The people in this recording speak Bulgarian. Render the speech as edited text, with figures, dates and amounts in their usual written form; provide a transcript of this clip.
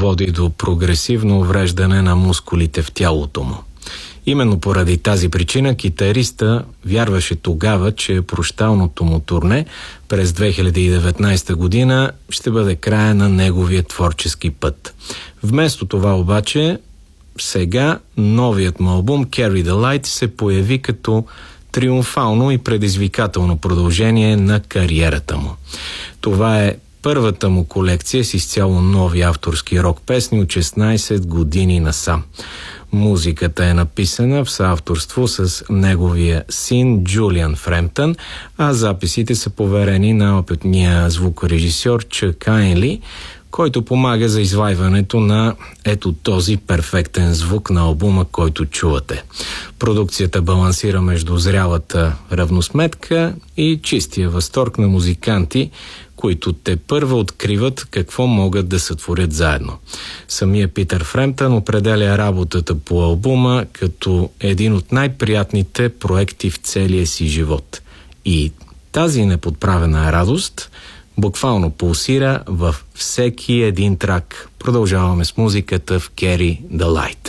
води до прогресивно увреждане на мускулите в тялото му. Именно поради тази причина китариста вярваше тогава, че прощалното му турне през 2019 година ще бъде края на неговия творчески път. Вместо това обаче, сега новият му албум Carry the Light се появи като триумфално и предизвикателно продължение на кариерата му. Това е първата му колекция с изцяло нови авторски рок песни от 16 години насам. Музиката е написана в съавторство с неговия син Джулиан Фремптън, а записите са поверени на опитния звукорежисьор Чък Айнли, който помага за извайването на ето този перфектен звук на албума, който чувате. Продукцията балансира между зрялата равносметка и чистия възторг на музиканти, които тепърва откриват какво могат да сътворят заедно. Самия Питър Фремптън определя работата по албума като един от най-приятните проекти в целия си живот. И тази неподправена радост буквално пулсира във всеки един трак. Продължаваме с музиката в Carry the Light.